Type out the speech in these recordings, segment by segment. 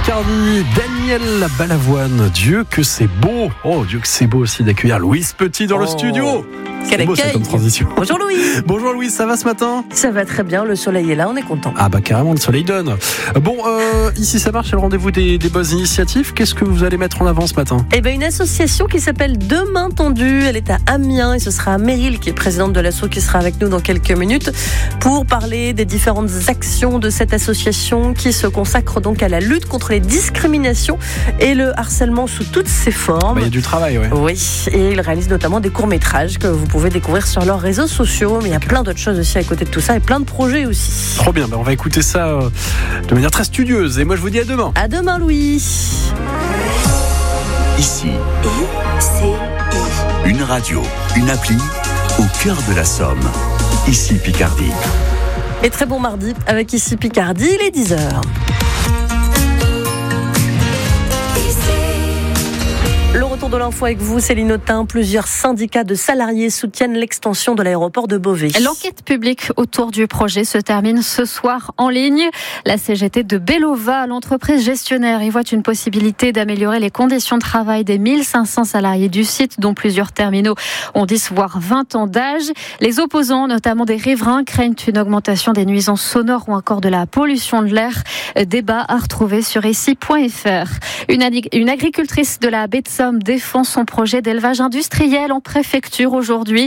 Picardie, Daniel Balavoine. Dieu que c'est beau. Oh, Dieu que c'est beau aussi d'accueillir Louise Petit dans le studio. Quel C'est beau, accueil. cette transition. Bonjour Louis. Bonjour Louise, ça va ce matin? Ça va très bien, le soleil est là, on est content. Ah bah carrément, le soleil donne. Bon, ici ça marche, c'est le rendez-vous des bonnes initiatives. Qu'est-ce que vous allez mettre en avant ce matin? Eh ben, une association qui s'appelle Demain Tendu, elle est à Amiens et ce sera Meryl qui est présidente de l'asso qui sera avec nous dans quelques minutes pour parler des différentes actions de cette association qui se consacre donc à la lutte contre les discriminations et le harcèlement sous toutes ses formes. Il y a du travail, ouais. Oui, et ils réalisent notamment des courts-métrages que vous pouvez découvrir sur leurs réseaux sociaux, mais il y a plein d'autres choses aussi à côté de tout ça et plein de projets aussi. Trop bien, on va écouter ça de manière très studieuse. Et moi je vous dis à demain. À demain Louis. Ici, une radio, une appli au cœur de la Somme. Ici Picardie. Et très bon mardi avec Ici Picardie, il est 10h. Le retour de l'info avec vous, Céline Autain. Plusieurs syndicats de salariés soutiennent l'extension de l'aéroport de Beauvais. L'enquête publique autour du projet se termine ce soir en ligne. La CGT de Belova, l'entreprise gestionnaire, y voit une possibilité d'améliorer les conditions de travail des 1500 salariés du site, dont plusieurs terminaux ont 10 voire 20 ans d'âge. Les opposants, notamment des riverains, craignent une augmentation des nuisances sonores ou encore de la pollution de l'air. Débat à retrouver sur ici.fr. Une agricultrice de la baie de Somme défend son projet d'élevage industriel en préfecture aujourd'hui.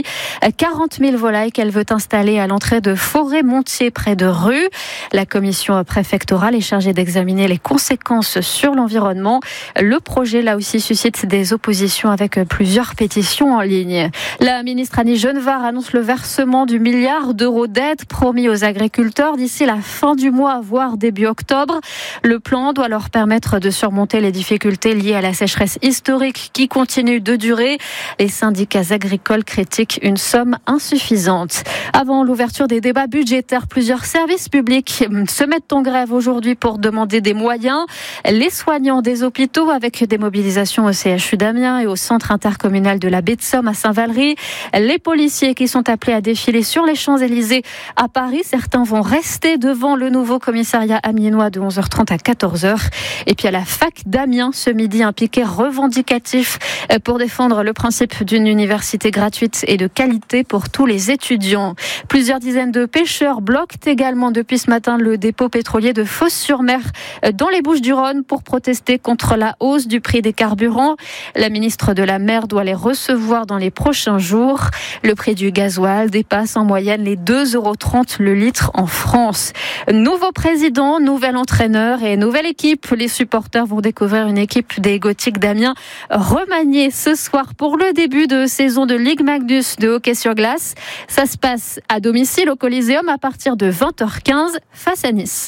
40 000 volailles qu'elle veut installer à l'entrée de Forêt-Montier près de Rue. La commission préfectorale est chargée d'examiner les conséquences sur l'environnement. Le projet là aussi suscite des oppositions avec plusieurs pétitions en ligne. La ministre Annie Genevard annonce le versement du milliard d'euros d'aide promis aux agriculteurs d'ici la fin du mois, voire début octobre. Le plan doit leur permettre de surmonter les difficultés liées à la sécheresse historique qui continue de durer. Les syndicats agricoles critiquent une somme insuffisante. Avant l'ouverture des débats budgétaires, plusieurs services publics se mettent en grève aujourd'hui pour demander des moyens. Les soignants des hôpitaux avec des mobilisations au CHU d'Amiens et au centre intercommunal de la baie de Somme à Saint-Valery. Les policiers qui sont appelés à défiler sur les Champs-Élysées à Paris. Certains vont rester devant le nouveau commissariat amiénois de 11h30 à 14h. Et puis à la fac d'Amiens, ce midi, un piquet revendicatif pour défendre le principe d'une université gratuite et de qualité pour tous les étudiants. Plusieurs dizaines de pêcheurs bloquent également depuis ce matin le dépôt pétrolier de Fos-sur-Mer dans les Bouches-du-Rhône pour protester contre la hausse du prix des carburants. La ministre de la Mer doit les recevoir dans les prochains jours. Le prix du gasoil dépasse en moyenne les 2,30 € le litre en France. Nouveau président, nouvel entraîneur et nouvelle équipe. Les supporters vont découvrir une équipe des Gothiques d'Amiens remaniée ce soir pour le début de saison de Ligue Magnus de hockey sur glace. Ça se passe à domicile au Coliseum à partir de 20h15 face à Nice.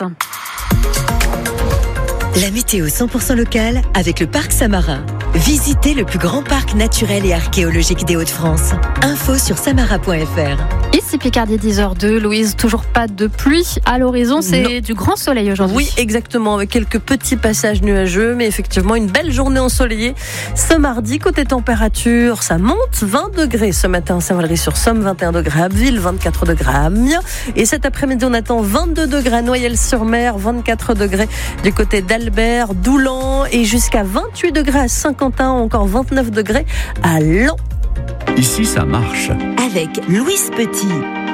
La météo 100% locale avec le parc Samarin. Visitez le plus grand parc naturel et archéologique des Hauts-de-France. Info sur samara.fr. Ici Picardie 10h02, Louise, toujours pas de pluie à l'horizon, c'est du grand soleil aujourd'hui. Oui, exactement, avec quelques petits passages nuageux, mais effectivement une belle journée ensoleillée. Ce mardi, côté température, ça monte 20 degrés ce matin à Saint-Valery-sur-Somme, 21 degrés à Abbeville, 24 degrés à Amiens. Et cet après-midi, on attend 22 degrés à Noyelles-sur-Mer, 24 degrés du côté d'Albert, Doulan et jusqu'à 28 degrés à Saint-Quentin, encore 29 degrés à Laon. Ici ça marche. Avec Louise Petit.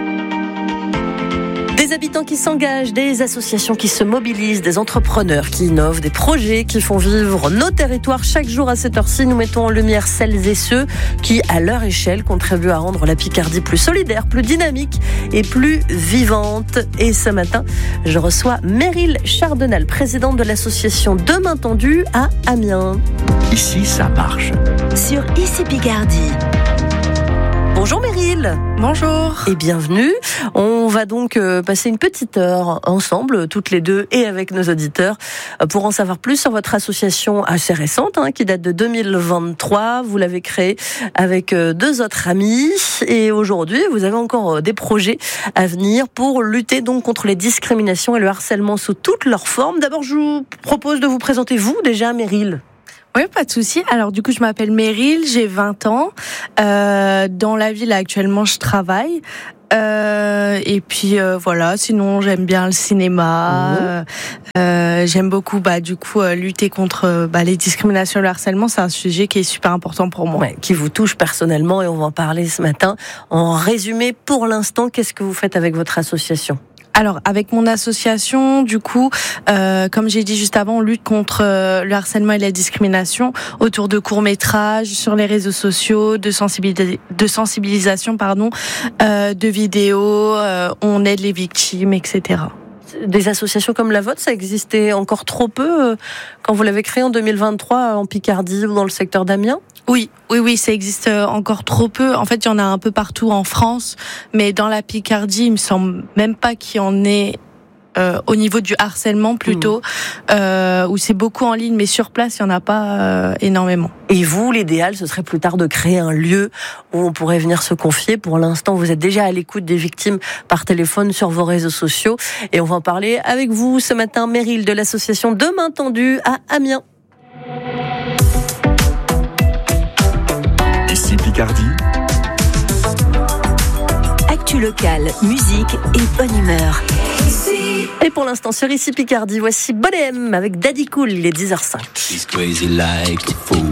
Des habitants qui s'engagent, des associations qui se mobilisent, des entrepreneurs qui innovent, des projets qui font vivre nos territoires. Chaque jour à cette heure-ci, nous mettons en lumière celles et ceux qui, à leur échelle, contribuent à rendre la Picardie plus solidaire, plus dynamique et plus vivante. Et ce matin, je reçois Meryl Chardonnal, présidente de l'association Demain Tendu à Amiens. Ici ça marche. Sur Ici Picardie. Bonjour Meryl. Bonjour. Et bienvenue. On va donc passer une petite heure ensemble, toutes les deux et avec nos auditeurs, pour en savoir plus sur votre association assez récente, qui date de 2023. Vous l'avez créée avec deux autres amis et aujourd'hui, vous avez encore des projets à venir pour lutter donc contre les discriminations et le harcèlement sous toutes leurs formes. D'abord, je vous propose de vous présenter vous déjà, Meryl. Oui, pas de souci. Alors du coup, je m'appelle Meryl, j'ai 20 ans. Dans la ville actuellement, je travaille. Et puis voilà. Sinon, j'aime bien le cinéma. J'aime beaucoup, du coup, lutter contre les discriminations et le harcèlement. C'est un sujet qui est super important pour moi. Ouais, qui vous touche personnellement, et on va en parler ce matin. En résumé, pour l'instant, qu'est-ce que vous faites avec votre association ? Alors, avec mon association, du coup, comme j'ai dit juste avant, on lutte contre le harcèlement et la discrimination autour de courts-métrages sur les réseaux sociaux, de sensibilisation, de vidéos, on aide les victimes, etc. Des associations comme la vôtre, ça existait encore trop peu quand vous l'avez créée en 2023 en Picardie ou dans le secteur d'Amiens ? Oui, ça existe encore trop peu. En fait, il y en a un peu partout en France, mais dans la Picardie, il me semble même pas qu'il y en ait au niveau du harcèlement plutôt, où c'est beaucoup en ligne, mais sur place, il n'y en a pas énormément. Et vous, l'idéal, ce serait plus tard de créer un lieu où on pourrait venir se confier. Pour l'instant, vous êtes déjà à l'écoute des victimes par téléphone sur vos réseaux sociaux. Et on va en parler avec vous ce matin, Meryl de l'association Deux Mains Tendues à Amiens. Ici Picardie. Actu locale, musique et bonne humeur. Et pour l'instant, sur Ici Picardie, voici Bonnet M avec Daddy Cool, il est 10h05.